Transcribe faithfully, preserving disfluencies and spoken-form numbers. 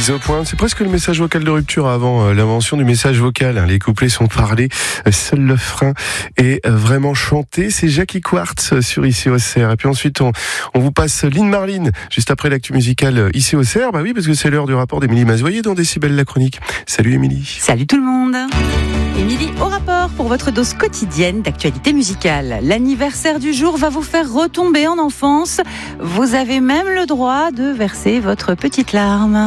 mise au point. C'est presque le message vocal de rupture avant euh, l'invention du message vocal. Hein. Les couplets sont parlés, euh, seul le frein est euh, vraiment chanté. C'est Jackie Quartz euh, sur I C O C R. Et puis ensuite, on, on vous passe Lynn Marlin juste après l'actu musicale euh, I C O C R. Bah oui, parce que c'est l'heure du rapport d'Émilie Mazoyer dans Décibel la chronique. Salut Émilie. Salut tout le monde. Émilie au rapport pour votre dose quotidienne d'actualité musicale. L'anniversaire du jour va vous faire retomber en enfance. Vous avez même le droit de verser votre petite larme.